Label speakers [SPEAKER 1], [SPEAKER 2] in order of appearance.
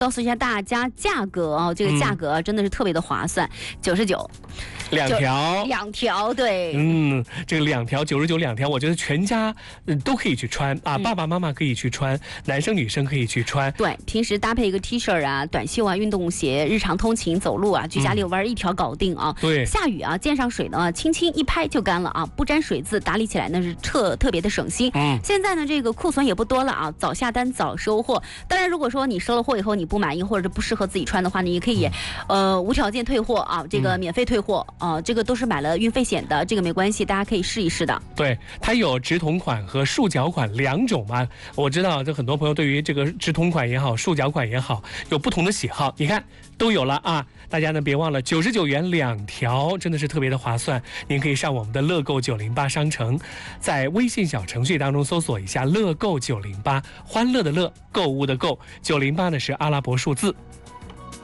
[SPEAKER 1] 告诉一下大家价格哦，这个价格真的是特别的划算，99，
[SPEAKER 2] 两条，
[SPEAKER 1] 两条，对，
[SPEAKER 2] 这个两条99两条，我觉得全家都可以去穿啊，爸爸妈妈可以去穿，男生女生可以去穿。
[SPEAKER 1] 对，平时搭配一个 T 恤啊、短袖啊、运动鞋，日常通勤走路啊、居家遛弯一条搞定啊。
[SPEAKER 2] 对，
[SPEAKER 1] 下雨啊，溅上水呢，轻轻一拍就干了啊，不沾水渍，打理起来呢是特别的省心。现在呢，这个库存也不多了啊，早下单早收货。当然，如果说你收了货以后你不满意或者是不适合自己穿的话，你也可以无条件退货啊，这个免费退货啊，这个都是买了运费险的，这个没关系，大家可以试一试的。
[SPEAKER 2] 对，它有直筒款和束脚款两种嘛。我知道，这很多朋友对于这个直筒款也好，束脚款也好，有不同的喜好。你看都有了啊！大家呢别忘了99元两条，真的是特别的划算。您可以上我们的乐购908商城，在微信小程序当中搜索一下乐购908，欢乐的乐，购物的购，908呢是阿拉伯数字。